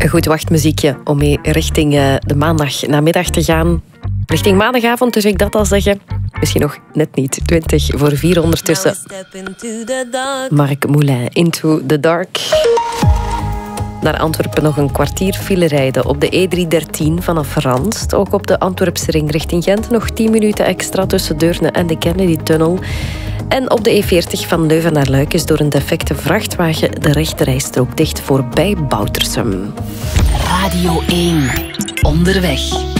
Een goed wachtmuziekje om mee richting de maandag namiddag te gaan. Richting maandagavond, dus ik dat al zeggen. Misschien nog net niet. 3:20 ondertussen. Marc Moulin, Into the Dark. Naar Antwerpen nog een kwartier file rijden op de E313 vanaf Ranst. Ook op de Antwerpse ring richting Gent nog 10 minuten extra tussen Deurne en de Kennedy-tunnel. En op de E40 van Leuven naar Luik is door een defecte vrachtwagen de rechterrijstrook dicht voorbij Boutersum. Radio 1. Onderweg.